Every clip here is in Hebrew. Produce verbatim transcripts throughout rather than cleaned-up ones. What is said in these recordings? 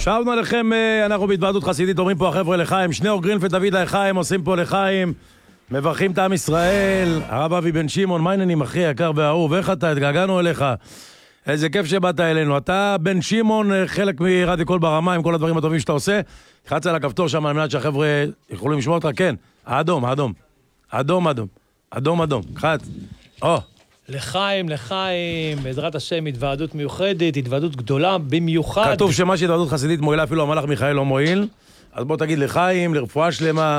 שבנו עליכם, אנחנו בהתוועדות חסידית, אומרים פה החבר'ה לחיים, שניאור גרינפלד, דוד לחיים, עושים פה לחיים, מברכים את עם ישראל. הרב אבי בן שמעון, מה העניינים אחי יקר והאהוב, איך אתה? התגעגענו אליך, איזה כיף שבאת אלינו. אתה בן שמעון, חלק מרדיו קול ברמה, עם כל הדברים הטובים שאתה עושה. חצה על הכפתור שם על מנת שהחבר'ה יכולים לשמוע אותך. כן, האדום, האדום, אדום, אדום, אדום, אדום, חץ. או לחיים, לחיים, בעזרת השם, התוועדות מיוחדת, התוועדות גדולה במיוחד. כתוב שמה שהתוועדות חסידית מועילה, אפילו המלאך מיכאל לא מועיל. אז בוא תגיד לחיים, לרפואה שלמה,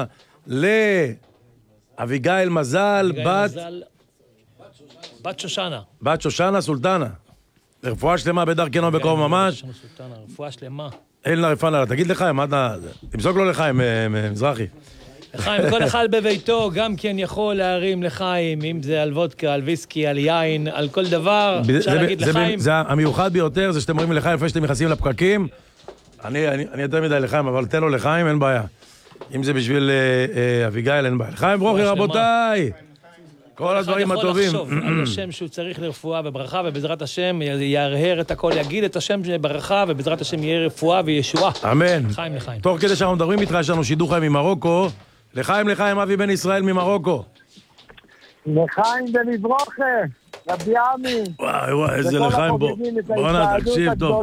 לאביגיל מזל, בת... בת שושנה. בת שושנה סולטנה. לרפואה שלמה בדרכנו בקרוב ממש. רפואה שלמה. אין לה רפואה, תגיד לחיים, מה אתה... תמסוק לו לחיים, מזרחי. לחיים, כל אחד בביתו גם כן יכול להרים לחיים, אם זה על וודקה, על ויסקי, על יין, על כל דבר, אפשר להגיד לחיים. זה המיוחד ביותר, זה שאתם אומרים לחיים לפני שאתם נכנסים לפקקים. אני יותר מדי לחיים, אבל תן לו לחיים, אין בעיה. אם זה בשביל אביגיל, אין בעיה. לחיים ברוכי, רבותיי! כל הדברים הטובים. כל אחד יכול לחשוב על השם שהוא צריך לרפואה וברכה, ובעזרת השם ירהר את הכל, יגיד את השם ברכה, ובעזרת השם יהיה רפואה וישועה. אמן. לחיים, לחיים. תוך כדי שאנחנו מדברים איתך, יש לנו שידור חיים ממרוקו. לחיים, לחיים, אבי בן ישראל ממרוקו. לחיים בן ברוכה, רבי עמי. וואי וואי, איזה לחיים פה. בוא נע, תקשיב טוב.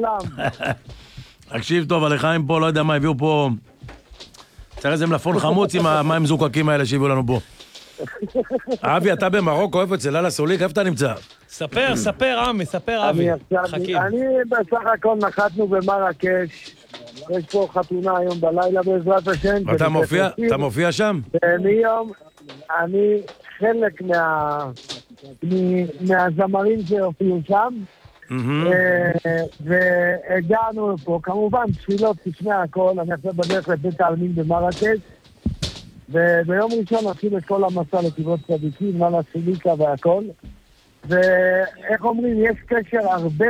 תקשיב טוב, הלחיים פה, לא יודע מה הביאו פה. צריך איזה מלפון חמוץ עם המים זוקקים האלה שהביאו לנו פה. אבי, אתה במרוקו, איפה אצל אללה סוליק, איפה אתה נמצא? ספר, ספר עמי, ספר אבי. אני בסך הכל נחתנו במרקש. יש פה חתונה היום בלילה בעזרת השם. אתה מופיע שם? מיום, אני חלק מהזמרים שהופיעו שם, והגענו פה, כמובן תפילות לפני הכל, אני עכשיו בדרך לבית העלמין במרקש, וביום ראשון נתחיל את כל המסע לקברות צדיקים, נאללה סיליקה והכל, ואיך אומרים, יש קשר הרבה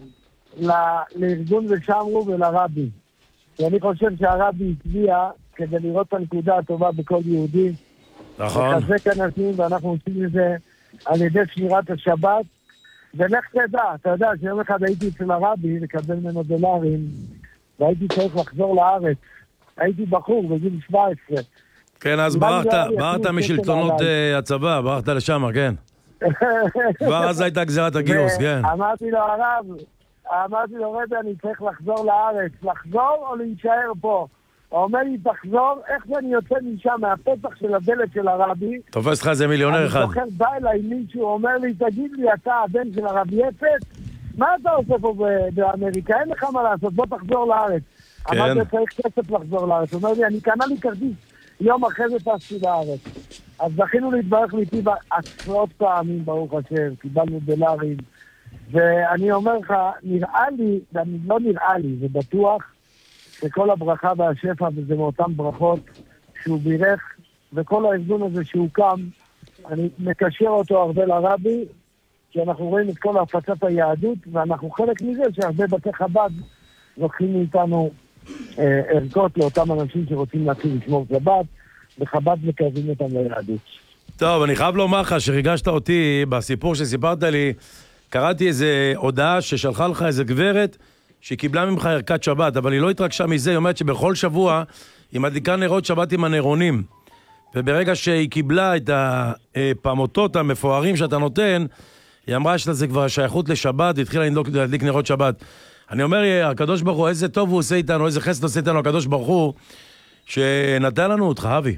לארגון ושמרו ולרבי. ואני חושב שהרבי הצביע כדי לראות את הנקודה הטובה בכל יהודי. נכון. לחזק אנשים, ואנחנו עושים את זה על ידי שמירת השבת. ולך תדע, אתה יודע שיום אחד הייתי אצל הרבי לקבל ממנו דולרים, והייתי צריך לחזור לארץ. הייתי בחור בגיל שבע עשרה. כן, אז ברחת משלטונות הצבא, ברחת לשם, כן. כבר אז הייתה גזירת הגיוס, כן. אמרתי לו, הרב, אמרתי לו, רבי, אני צריך לחזור לארץ. לחזור או להישאר פה? הוא אומר לי, תחזור, איך שאני יוצא משם, מהפתח של הדלת של הרבי. תופס לך איזה מיליונר אחד. אני זוכר, בא אליי מישהו, אומר לי, תגיד לי, אתה הבן של הרבי אפס? מה אתה עושה פה באמריקה? אין לך מה לעשות, בוא תחזור לארץ. כן. אמרתי, צריך כסף לחזור לארץ. הוא אומר לי, אני קנה לי כרטיס, יום אחרי זה טסתי לארץ. אז זכינו להתברך איתי עשרות פעמים, ברוך השם, קיבלנו דולרים. ואני אומר לך, נראה לי, ואני לא נראה לי, זה בטוח, שכל הברכה והשפע, וזה מאותן ברכות שהוא בירך, וכל הארגון הזה שהוקם, אני מקשר אותו הרבה לרבי, כי אנחנו רואים את כל הפצת היהדות, ואנחנו חלק מזה שהרבה בתי חב"ד לוקחים מאיתנו אה, ערכות לאותם אנשים שרוצים להתחיל לשמור שבת, וחב"ד מקרבים אותם ליהדות. טוב, אני חייב לומר לך שריגשת אותי בסיפור שסיפרת לי, קראתי איזה הודעה ששלחה לך איזה גברת שהיא קיבלה ממך ערכת שבת, אבל היא לא התרגשה מזה, היא אומרת שבכל שבוע היא מדליקה נרות שבת עם הנרונים, וברגע שהיא קיבלה את הפעמותות המפוארים שאתה נותן, היא אמרה שזה כבר שייכות לשבת, והתחילה להדליק נרות שבת. אני אומר, הקדוש ברוך הוא, איזה טוב הוא עושה איתנו, איזה חסד עושה איתנו הקדוש ברוך הוא, שנתן לנו אותך, אבי.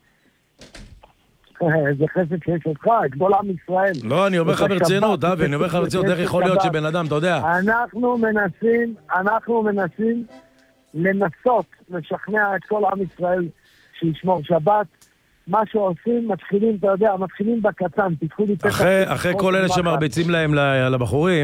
איזה חסד שיש אותך, את כל עם ישראל. לא, אני אומר לך ברצינות, אבי, אני אומר לך ברצינות, איך יכול להיות שבן אדם, אתה יודע. אנחנו מנסים, אנחנו מנסים לנסות, לשכנע את כל עם ישראל שישמור שבת. מה שעושים, מתחילים, אתה יודע, מתחילים בקטן, תיקחו לי... אחרי כל אלה שמרביצים להם לבחורים,